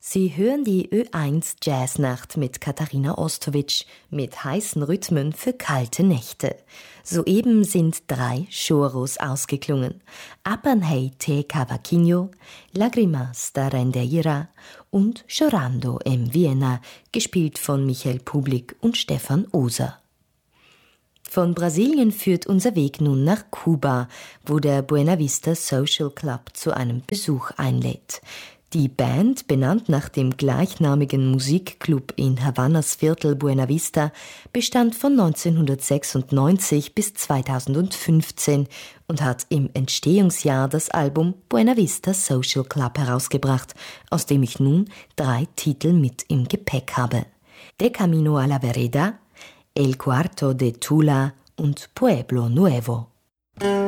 Sie hören die Ö1 Jazznacht mit Katharina Ostowitsch mit heißen Rhythmen für kalte Nächte. Soeben sind 3 Choros ausgeklungen. Apanhei te cavaquinho, Lagrimas da rendeira und Chorando em Viena, gespielt von Michael Publik und Stefan Oser. Von Brasilien führt unser Weg nun nach Kuba, wo der Buena Vista Social Club zu einem Besuch einlädt. Die Band, benannt nach dem gleichnamigen Musikclub in Havanas Viertel Buena Vista, bestand von 1996 bis 2015 und hat im Entstehungsjahr das Album Buena Vista Social Club herausgebracht, aus dem ich nun 3 Titel mit im Gepäck habe. De Camino a la Vereda, El Cuarto de Tula und Pueblo Nuevo.